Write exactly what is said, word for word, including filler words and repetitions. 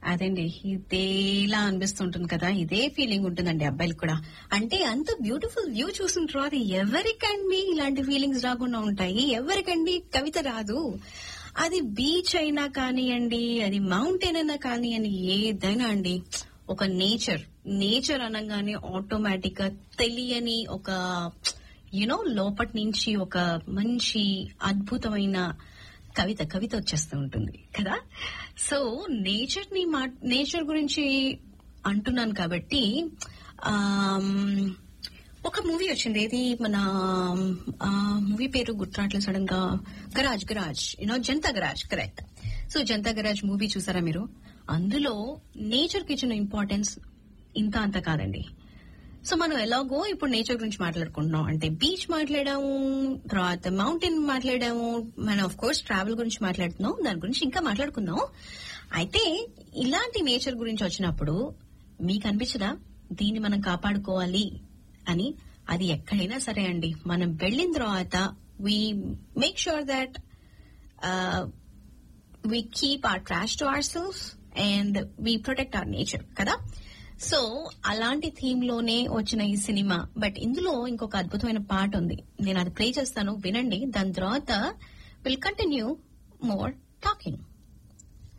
అదండి, ఇదేలా అనిపిస్తుంటుంది కదా, ఇదే ఫీలింగ్ ఉంటుందండి అబ్బాయిలకు కూడా. అంటే అంత బ్యూటిఫుల్ వ్యూ చూస్తుంటారు, అది ఎవరికండి ఇలాంటి ఫీలింగ్స్ రాకుండా ఉంటాయి? ఎవరికండి కవిత రాదు? అది బీచ్ అయినా కానివ్వండి, అది మౌంటైన్ అయినా కానివ్వండి, ఏదైనా అండి, ఒక నేచర్ నేచర్ అనగానే ఆటోమేటిక్ గా తెలియని ఒక యునో లోపటి నుంచి ఒక మంచి అద్భుతమైన కవిత కవిత వచ్చేస్తూ ఉంటుంది కదా. సో నేచర్ ని మా నేచర్ గురించి అంటున్నాను కాబట్టి ఒక మూవీ వచ్చింది, ఏది మన మూవీ పేరు గుర్తురాట్లేదు సడన్ గా, garage garage you know Janata garage, correct. So Janata garage movie చూసారా మీరు? అందులో నేచర్ కి ఇచ్చిన ఇంపార్టెన్స్ ఇంత అంత కాదండి. సో మనం ఎలాగో ఇప్పుడు నేచర్ గురించి మాట్లాడుకుంటున్నాం, అంటే బీచ్ మాట్లాడాము, తర్వాత మౌంటైన్ మాట్లాడాము, మనం ఆఫ్ కోర్స్ ట్రావెల్ గురించి మాట్లాడుతున్నాం, దాని గురించి ఇంకా మాట్లాడుకుందాం. అయితే ఇలాంటి నేచర్ గురించి వచ్చినప్పుడు మీకు అనిపించదా దీన్ని మనం కాపాడుకోవాలి అని? అది ఎక్కడైనా సరే అండి, మనం వెళ్ళిన తర్వాత we make sure that we keep our trash to our self and we protect our nature కదా. సో అలాంటి థీమ్ లోనే వచ్చిన ఈ సినిమా. బట్ ఇందులో ఇంకొక అద్భుతమైన పాట ఉంది, నేను అది ప్లే చేస్తాను, వినండి. దాని తర్వాత విల్ కంటిన్యూ మోర్ టాకింగ్.